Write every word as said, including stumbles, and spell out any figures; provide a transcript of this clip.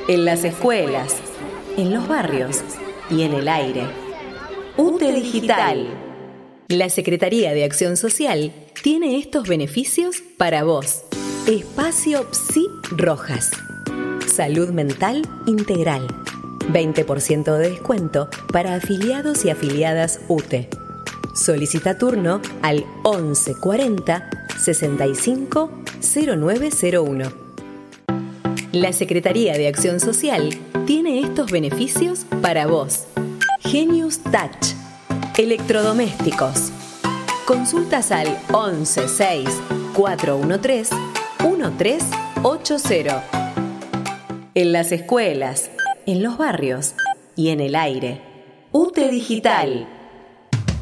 en las escuelas, en los barrios y en el aire. U T E Digital. La Secretaría de Acción Social tiene estos beneficios para vos. Espacio Psi Rojas. Salud mental integral. veinte por ciento de descuento para afiliados y afiliadas U T E. Solicita turno al once cuarenta sesenta y cinco cero nueve cero uno. La Secretaría de Acción Social tiene estos beneficios para vos. Genius Touch. Electrodomésticos. Consultas al once seis cuatro uno tres uno tres ocho cero. En las escuelas, en los barrios y en el aire. U T E Digital.